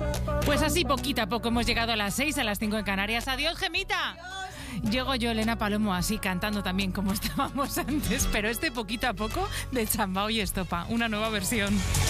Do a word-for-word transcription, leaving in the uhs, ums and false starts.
Pues así, poquito a poco hemos llegado a las seis, a las cinco en Canarias. ¡Adiós, Gemita! Llego yo, Elena Palomo, así cantando también como estábamos antes, pero este poquito a poco de Chambao y Estopa, una nueva versión.